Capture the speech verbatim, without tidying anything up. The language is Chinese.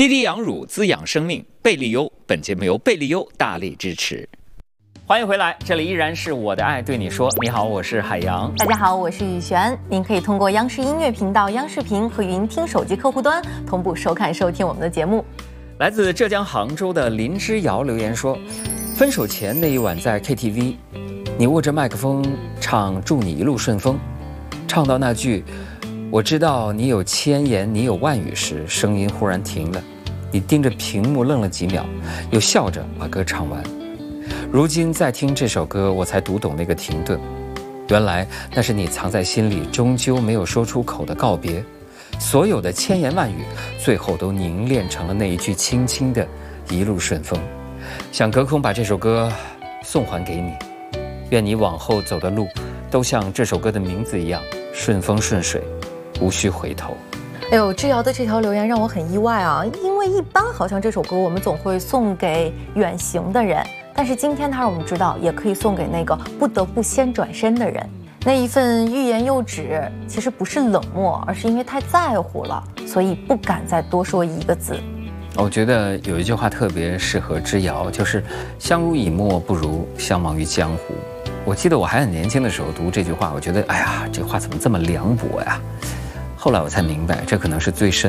滴滴养乳滋养生命，贝利优。本节目由贝利优大力支持。欢迎回来，这里依然是我的爱对你说。你好，我是海洋。 大家好，我是雨璇。您可以通过央视音乐频道、央视频和云听手机客户端同步收看收听我们的节目。 来自浙江杭州的林之遥留言说，分手前那一晚在 K T V， 你握着麦克风唱祝你一路顺风，唱到那句我知道你有千言你有万语时，声音忽然停了，你盯着屏幕愣了几秒，又笑着把歌唱完。如今再听这首歌，我才读懂那个停顿，原来那是你藏在心里终究没有说出口的告别，所有的千言万语最后都凝练成了那一句轻轻的一路顺风。想隔空把这首歌送还给你，愿你往后走的路都像这首歌的名字一样顺风顺水，无需回头。 哎呦，之遥的这条留言让我很意外啊，因为一般好像这首歌我们总会送给远行的人，但是今天他让我们知道，也可以送给那个不得不先转身的人。那一份欲言又止，其实不是冷漠，而是因为太在乎了，所以不敢再多说一个字。 我觉得有一句话特别适合之遥，就是相濡以沫不如相忘于江湖。我记得我还很年轻的时候读这句话，我觉得哎呀，这话怎么这么凉薄呀？后来我才明白，这可能是最深